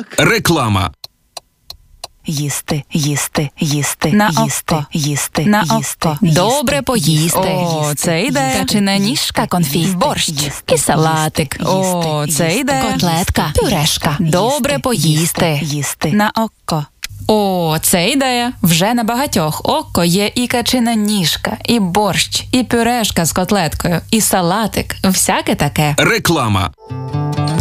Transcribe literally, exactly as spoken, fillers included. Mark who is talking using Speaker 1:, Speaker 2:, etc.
Speaker 1: Реклама.
Speaker 2: Їсти, їсти, їсти,
Speaker 3: На
Speaker 2: їсти,
Speaker 3: око.
Speaker 2: їсти,
Speaker 3: На
Speaker 2: їсти,
Speaker 3: око.
Speaker 2: їсти,
Speaker 3: Добре поїсти.
Speaker 2: їсти,
Speaker 3: О,
Speaker 2: їсти,
Speaker 3: це йде.
Speaker 2: їсти,
Speaker 3: Качана
Speaker 2: їсти,
Speaker 3: ніжка,
Speaker 2: їсти,
Speaker 3: конфі,
Speaker 2: їсти,
Speaker 3: борщ
Speaker 2: їсти,
Speaker 3: і салатик.
Speaker 2: їсти,
Speaker 3: О,
Speaker 2: їсти,
Speaker 3: це
Speaker 2: їсти,
Speaker 3: йде.
Speaker 2: котлетка,
Speaker 3: Пюрешка.
Speaker 2: їсти,
Speaker 3: Добре поїсти.
Speaker 2: їсти.
Speaker 3: На око. О, це ідея. Вже на багатьох око є і качина ніжка, і борщ, і пюрешка з котлеткою, і салатик. Всяке таке.
Speaker 1: Реклама.